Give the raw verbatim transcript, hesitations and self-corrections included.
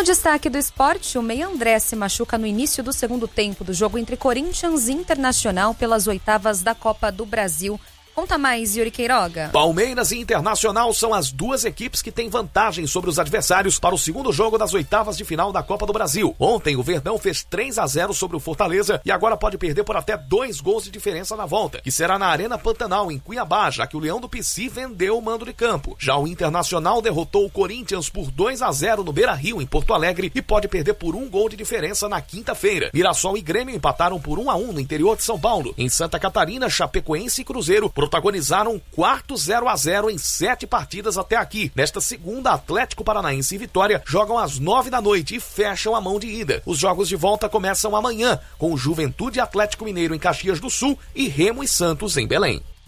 No destaque do esporte, o meia André se machuca no início do segundo tempo do jogo entre Corinthians e Internacional pelas oitavas da Copa do Brasil. Conta mais, Yuri Queiroga. Palmeiras e Internacional são as duas equipes que têm vantagem sobre os adversários para o segundo jogo das oitavas de final da Copa do Brasil. Ontem, o Verdão fez três a zero sobre o Fortaleza e agora pode perder por até dois gols de diferença na volta, que será na Arena Pantanal, em Cuiabá, já que o Leão do Pici vendeu o mando de campo. Já o Internacional derrotou o Corinthians por dois a zero no Beira-Rio, em Porto Alegre, e pode perder por um gol de diferença na quinta-feira. Mirassol e Grêmio empataram por um a um no interior de São Paulo. Em Santa Catarina, Chapecoense e Cruzeiro protagonizaram um quarto zero a zero em sete partidas até aqui. Nesta segunda, Atlético Paranaense e Vitória jogam às nove da noite e fecham a mão de ida. Os jogos de volta começam amanhã, com o Juventude Atlético Mineiro em Caxias do Sul e Remo e Santos em Belém.